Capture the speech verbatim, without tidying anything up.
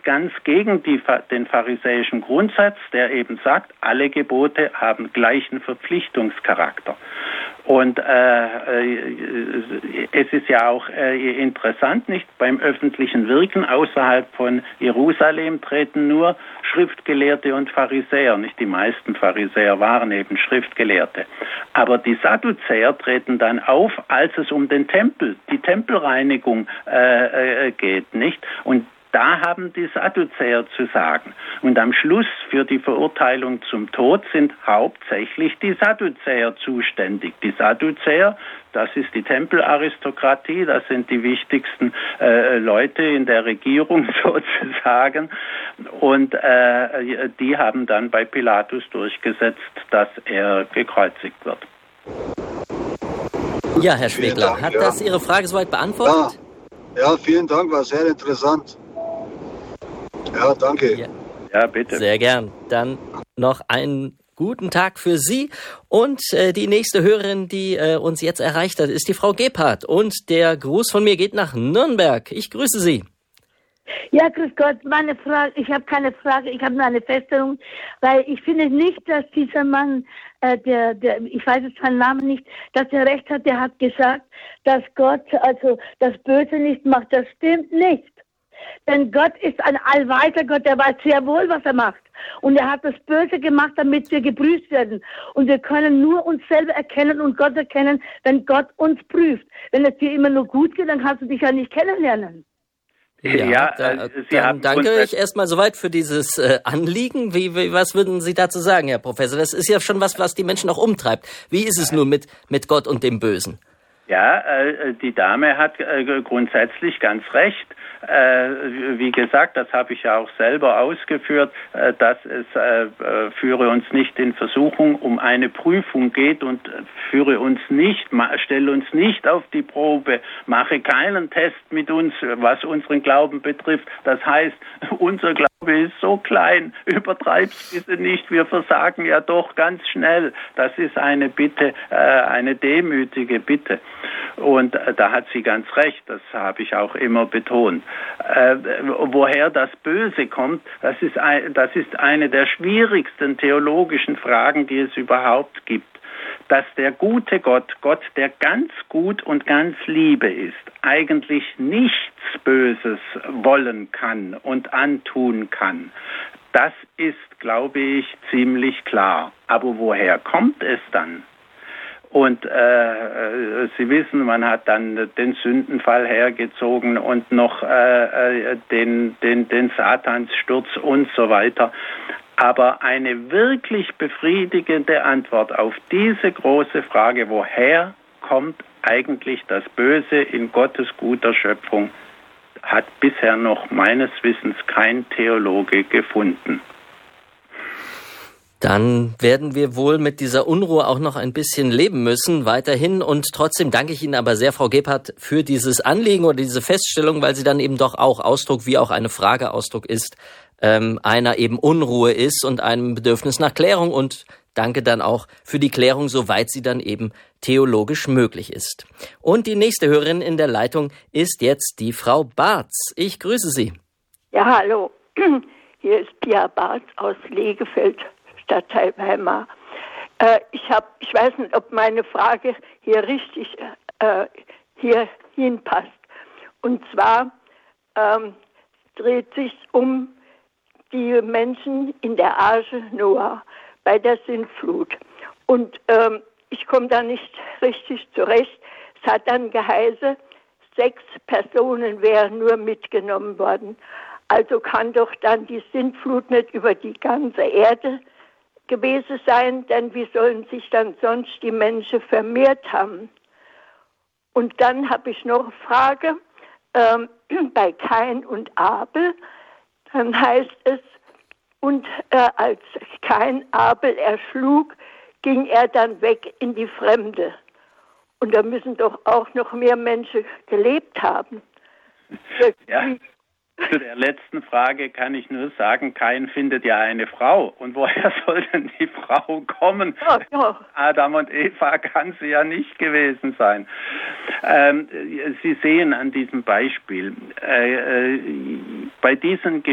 ganz gegen die, den pharisäischen Grundsatz, der eben sagt, alle Gebote haben gleichen Verpflichtungscharakter. Und äh, es ist ja auch äh, interessant, nicht? Beim öffentlichen Wirken außerhalb von Jerusalem treten nur Schriftgelehrte und Pharisäer, nicht? Die meisten Pharisäer waren eben Schriftgelehrte. Aber die Sadduzäer treten dann auf, als es um den Tempel, die Tempelreinigung äh, äh, geht, nicht? Und da haben die Sadduzäer zu sagen. Und am Schluss für die Verurteilung zum Tod sind hauptsächlich die Sadduzäer zuständig. Die Sadduzäer, das ist die Tempelaristokratie, das sind die wichtigsten äh, Leute in der Regierung sozusagen. Und äh, die haben dann bei Pilatus durchgesetzt, dass er gekreuzigt wird. Ja, Herr Schwegler, Dank, hat ja. das Ihre Frage soweit beantwortet? Ja. ja, vielen Dank, war sehr interessant. Ja, danke. Ja. ja, bitte. Sehr gern. Dann noch einen guten Tag für Sie. Und äh, die nächste Hörerin, die äh, uns jetzt erreicht hat, ist die Frau Gebhardt. Und der Gruß von mir geht nach Nürnberg. Ich grüße Sie. Ja, grüß Gott. Meine Frage, ich habe keine Frage, ich habe nur eine Feststellung, weil ich finde nicht, dass dieser Mann, äh, der, der, ich weiß jetzt seinen Namen nicht, dass er recht hat. Der hat gesagt, dass Gott also das Böse nicht macht. Das stimmt nicht. Denn Gott ist ein allweiter Gott, der weiß sehr wohl, was er macht. Und er hat das Böse gemacht, damit wir geprüft werden. Und wir können nur uns selber erkennen und Gott erkennen, wenn Gott uns prüft. Wenn es dir immer nur gut geht, dann kannst du dich ja nicht kennenlernen. Ja, ja da, äh, Sie dann haben danke ich erstmal soweit für dieses äh, Anliegen. Wie, wie, was würden Sie dazu sagen, Herr Professor? Das ist ja schon was, was die Menschen auch umtreibt. Wie ist es nur mit, mit Gott und dem Bösen? Ja, äh, die Dame hat äh, grundsätzlich ganz recht. Äh, wie gesagt, das habe ich ja auch selber ausgeführt, äh, dass es äh, führe uns nicht in Versuchung, um eine Prüfung geht und führe uns nicht, ma, stelle uns nicht auf die Probe, mache keinen Test mit uns, was unseren Glauben betrifft. Das heißt, unser Glaube ist so klein, übertreib's bitte nicht, wir versagen ja doch ganz schnell. Das ist eine Bitte, äh, eine demütige Bitte. Und äh, da hat sie ganz recht, das habe ich auch immer betont. Äh, woher das Böse kommt, das ist, ein, das ist eine der schwierigsten theologischen Fragen, die es überhaupt gibt. Dass der gute Gott, Gott, der ganz gut und ganz Liebe ist, eigentlich nichts Böses wollen kann und antun kann. Das ist, glaube ich, ziemlich klar. Aber woher kommt es dann? Und äh, Sie wissen, man hat dann den Sündenfall hergezogen und noch äh, den, den, den Satanssturz und so weiter. Aber eine wirklich befriedigende Antwort auf diese große Frage, woher kommt eigentlich das Böse in Gottes guter Schöpfung, hat bisher noch meines Wissens kein Theologe gefunden. Dann werden wir wohl mit dieser Unruhe auch noch ein bisschen leben müssen, weiterhin. Und trotzdem danke ich Ihnen aber sehr, Frau Gebhardt, für dieses Anliegen oder diese Feststellung, weil sie dann eben doch auch Ausdruck, wie auch eine Frage Ausdruck ist, ähm, einer eben Unruhe ist und einem Bedürfnis nach Klärung. Und danke dann auch für die Klärung, soweit sie dann eben theologisch möglich ist. Und die nächste Hörerin in der Leitung ist jetzt die Frau Barz. Ich grüße Sie. Ja, hallo. Hier ist Pia Barz aus Legefeld, Stadtteil Weimar. Äh, ich habe, ich weiß nicht, ob meine Frage hier richtig äh, hier hinpasst. Und zwar ähm, dreht sich um die Menschen in der Arche Noah bei der Sintflut. Und ähm, ich komme da nicht richtig zurecht. Es hat dann geheißen, sechs Personen wären nur mitgenommen worden. Also kann doch dann die Sintflut nicht über die ganze Erde gewesen sein, denn wie sollen sich dann sonst die Menschen vermehrt haben? Und dann habe ich noch eine Frage, ähm, bei Kain und Abel, dann heißt es, und äh, als Kain Abel erschlug, ging er dann weg in die Fremde. Und da müssen doch auch noch mehr Menschen gelebt haben. Ja. Zu der letzten Frage kann ich nur sagen, Kain findet ja eine Frau. Und woher soll denn die Frau kommen? Ja, ja. Adam und Eva kann sie ja nicht gewesen sein. Ähm, Sie sehen an diesem Beispiel, äh, äh, bei diesen